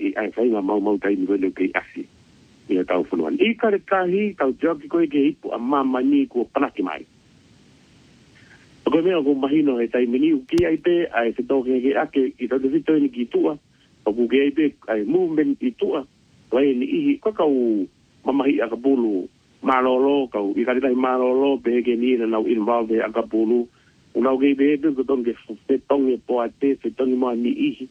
ai fai mau tai ni vele ke asi ia tau funuan I kare kahi tau joki koe ke hipu a mamani ko panaki mai ko mea ko mahino e tai mini ki ai pe ai se toke ke ake I tau te vito ni ki tua o ku ke ai pe ai movement I tua wai ni ihi ko kau mamahi aka bulu malolo kau I kare tai malolo pe ke ni na nau involve aka bulu unau ke be ko tonge se tonge po ate se tonge mo ni ihi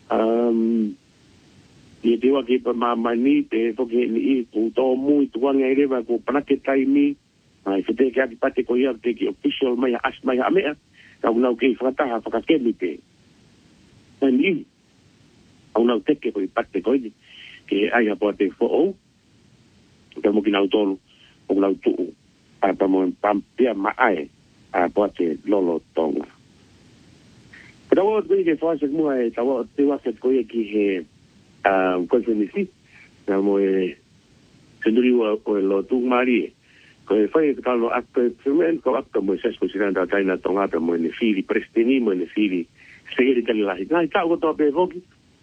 Ia te wake pa mamani, te whoke ni I tō mui tuanga I rewa ko panake taimi, ai whete ke ati pate ko ia te ki official mai a as mai a mea, ka unau kei whakataha whakakemi te. Ni, unau teke ko I pate ko ini, ke ai hapo te who'o, ka mo kinau tolu, unau tuu, a pa mo pampia maae, a po te lolo tonga. Pero o te ke whaasek mua e tawa te wake ko ia ki he koe whenisi, nga mo e senduri o lo tung mari ko e whai e kalo akta whimen, ko akta mo e sesko siranda taina tongata mo e ne whiri presteni, mo e ne whiri segeri tali lahi. Ngai tau kotoa pe hoki,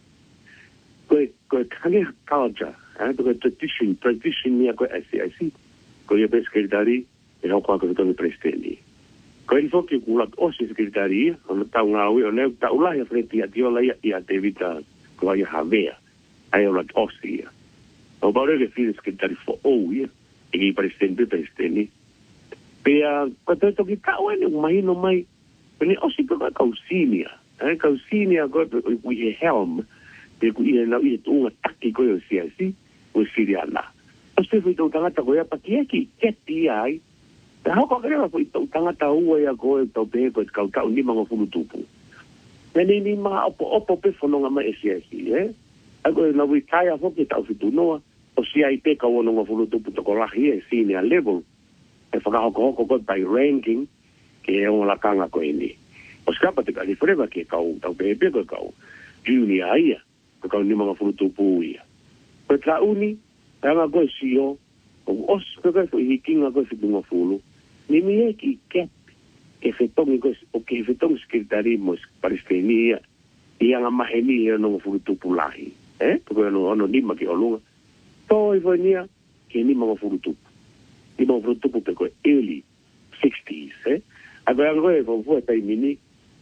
ko e kane culture, ko e tradition nia ko e SCIC, ko e pe sekretari, e hau kwa ko toni presteni. Ko e whoki kulak osi sekretari, o na tau ngawi, o neu tau lahi a freti a tiola ia te vita ko ai havea. Ai ora osia. O bare que fiz que dar fo ia e presidente Pea quando to que cau ene imagino mai. Pene osi ko kausinia. Kausinia got we helm. Te ku ia na ia tu ataki ko o siasi o siriana. O se foi tão tanga ko ia pa ki ai. Ta ho ko greva foi tão tanga ua ia ko to pe ko ka ni mango fulu tupu. Pene ni ma opo pe fononga mai siasi, Ako na wi kaya hoki tau fitu noa, o si ai pe ka wono ngafulu tupu toko lahi e senior level, e whakahoko ko by ranking, ke e o la kanga ko ini. O skapa te ka difereva ke kau, tau pepe ko kau, junior ia, ko kau ni mga fulu tupu ia. Ko tra uni, tanga ko si o os ko ka hikinga ko fitu ngafulu, ni mi e ki kep, ke fetongi ko, o ke fetongi sekretari palestinia, ia nga maheni e no ngafulu tupu lahi. Porque ono nima ki olunga. Toi foi nia ke nima ngo furutupu. Nima ngo furutupu pe ko early 60s, Agora ngo e vo tai mini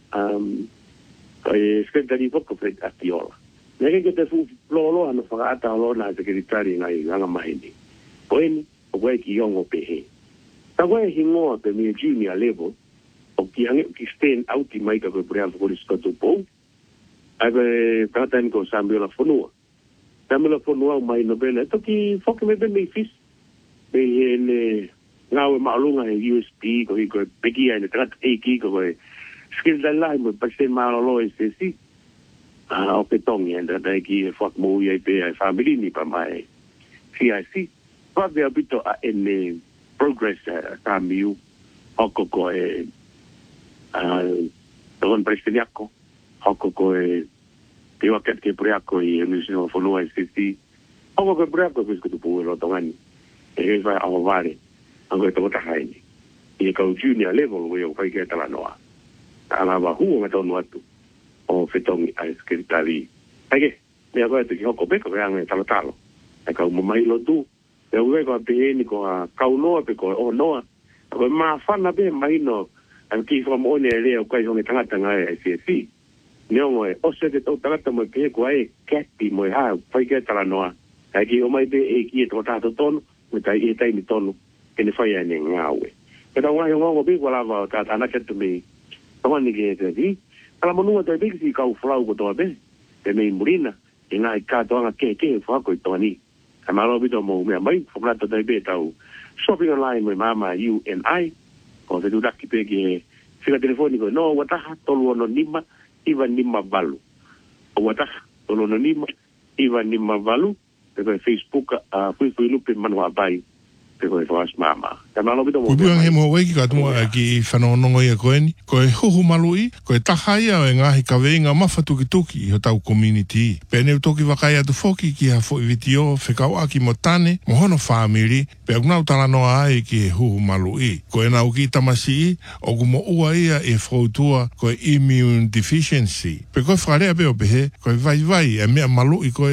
sekretari foko fred atiola. Nege ke te fu lolo ano whakaata alo na sekretari ngai nga maheni. Poeni, o koe ki yongo pehe. Ta koe hingoa pe mi junior level, o ki hange ki stand out I mai ka koe prea fukori skotu pou, Ave katan ko Samuel Fonua. Samuel Fonua mai no bele toki foke me me fis. Be en ngawe malunga e USB ko peki ai trat eki ko skill da lai mo pasen malo e si. O petong en da ki fok mo ye pe family ni pa mai. CIC. Pa be abito a en progress cambio hoko ko e don presteniako. Hoko ko e te waket ke preako I University of Fonua SCC. Hoko ko preako ko tu pu lo tongani. E vai a vare. Ango to ta haini. I ka junior level we o kai ke tala noa. Ala va hu me to no atu. O fetongi a sekretari. Age, me agora te hoko beko vean talo talo. E ka mo mai lo tu. E o ko pe ni ko ka unoa pe ko o noa. Ko ma fana be mai no. An ki fo mo ne le o kai ho tanga tanga SCC. Neo e ose te tau tangata mo ke ko ai kepi mo ha fai ke tala noa ai ki o mai be e ki to ta tonu mo tai e tai ni tonu ke ne fai ane ngawe pero wa yo ngo be wala va ta ana ke tu me tama ni ke te di ala mo nua te be si ka u flau ko to be te me murina e ngai ka to nga ke fa ko to ni ka malo bi to mo me mai fo na to te be tau shopping online mo mama you and I ko te du daki pe ke fila telefónico no wata tolu no nima Iva nima valu. O wata, tolo no nima, iva nima valu, te koe Facebook, fui lupe manua bai, te koe whaas mama. Kupuang he mo weki ka tumua ki whanonongo ia koe ni, koe huhu malui, koe tahaya o e ngahi ka veinga mafa tuki ho tau community. Pene utoki wakai atu foki ki ha fo ivitio, whekau aki mo tane, mo hono family, pe agunau talanoa ai ki he huhu malui. Koe nau ki tamasi, o kumo ua ia e whautua koe immune deficiency. Pe koe whakarea pe o pehe, koe vai e mea malui koe